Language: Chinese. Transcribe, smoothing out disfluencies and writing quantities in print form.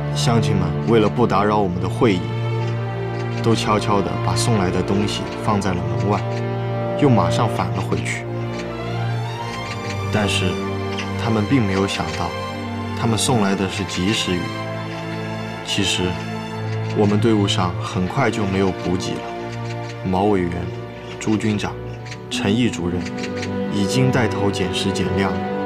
乡亲们为了不打扰我们的会议，都悄悄地把送来的东西放在了门外，又马上返了回去。但是他们并没有想到，他们送来的是及时雨。其实我们队伍上很快就没有补给了。毛委员、朱军长、陈毅主任已经带头减时减量了。